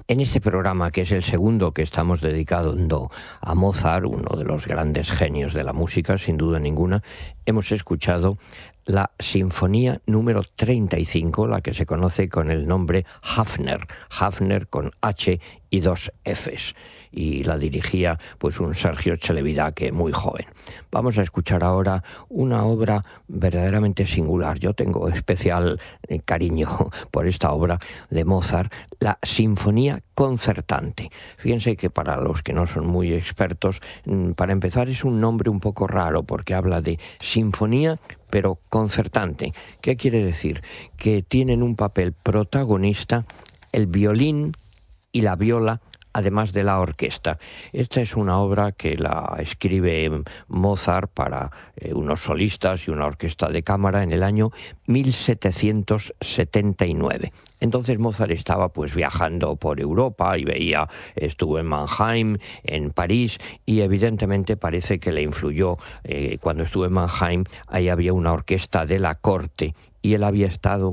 En este programa, que es el segundo que estamos dedicando a Mozart, uno de los grandes genios de la música, sin duda ninguna, hemos escuchado la Sinfonía número 35, la que se conoce con el nombre Hafner, Hafner con H y dos Fs, y la dirigía pues un Sergio Celibidache muy joven. Vamos a escuchar ahora una obra verdaderamente singular. Yo tengo especial cariño por esta obra de Mozart, la Sinfonía Concertante. Fíjense que para los que no son muy expertos, para empezar es un nombre un poco raro porque habla de sinfonía pero concertante. ¿Qué quiere decir? Que tienen un papel protagonista el violín y la viola, además de la orquesta. Esta es una obra que la escribe Mozart para unos solistas y una orquesta de cámara en el año 1779. Entonces Mozart estaba pues viajando por Europa y estuvo en Mannheim, en París, y evidentemente parece que le influyó cuando estuvo en Mannheim. Ahí había una orquesta de la corte y él había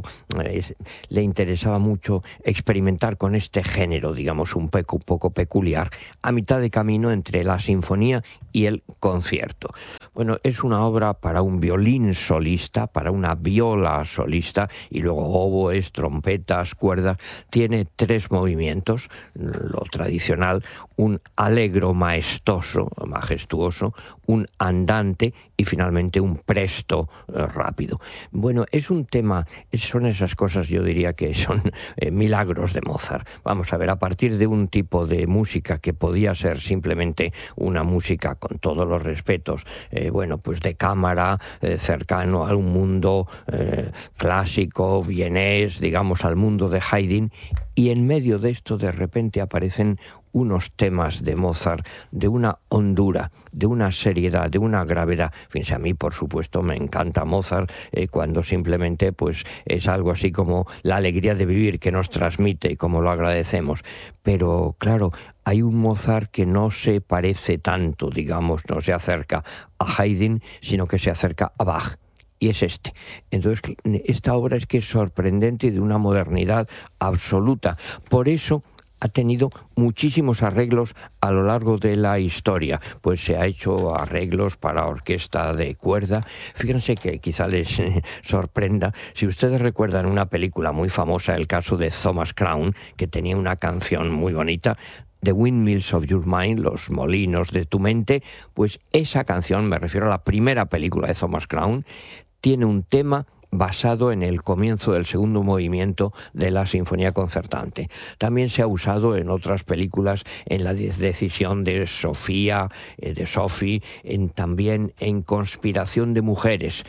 le interesaba mucho experimentar con este género, digamos, un poco peculiar, a mitad de camino entre la sinfonía y el concierto. Bueno, es una obra para un violín solista, para una viola solista, y luego oboes, trompetas, cuerdas. Tiene 3 movimientos, lo tradicional, un allegro majestuoso, un andante y finalmente un presto rápido. Bueno, es un tema, son esas cosas, yo diría que son milagros de Mozart. Vamos a ver, a partir de un tipo de música que podía ser simplemente una música, con todos los respetos, pues de cámara, cercano a un mundo clásico, vienés, digamos, al mundo de Haydn, y en medio de esto de repente aparecen unos temas de Mozart de una hondura, de una seriedad, de una gravedad. Fíjense, a mí, por supuesto, me encanta Mozart cuando simplemente pues es algo así como la alegría de vivir que nos transmite y como lo agradecemos. Pero claro, hay un Mozart que no se parece tanto, digamos, no se acerca a Haydn, sino que se acerca a Bach. Y es este. Entonces, esta obra es que es sorprendente y de una modernidad absoluta. Por eso ha tenido muchísimos arreglos a lo largo de la historia. Pues se ha hecho arreglos para orquesta de cuerda. Fíjense que quizá les sorprenda. Si ustedes recuerdan una película muy famosa, el caso de Thomas Crown, que tenía una canción muy bonita, The Windmills of Your Mind, los molinos de tu mente, pues esa canción, me refiero a la primera película de Thomas Crown, tiene un tema basado en el comienzo del segundo movimiento de la Sinfonía Concertante. También se ha usado en otras películas, en La decisión de Sofía, de Sophie, también en Conspiración de mujeres.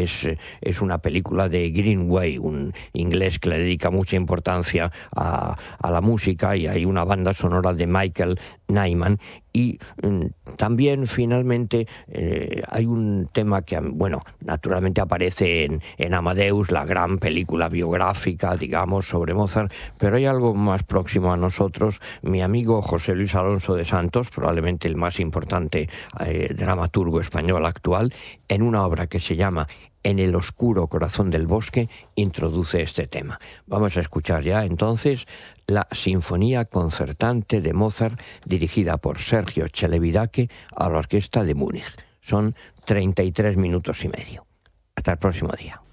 Es una película de Greenway, un inglés que le dedica mucha importancia a la música, y hay una banda sonora de Michael Nyman. Y también finalmente hay un tema que, naturalmente aparece en Amadeus, la gran película biográfica, digamos, sobre Mozart, pero hay algo más próximo a nosotros. Mi amigo José Luis Alonso de Santos, probablemente el más importante dramaturgo español actual, en una obra que se llama En el oscuro corazón del bosque, introduce este tema. Vamos a escuchar ya entonces la Sinfonía Concertante de Mozart, dirigida por Sergio Celibidache a la Orquesta de Múnich. Son 33 minutos y medio. Hasta el próximo día.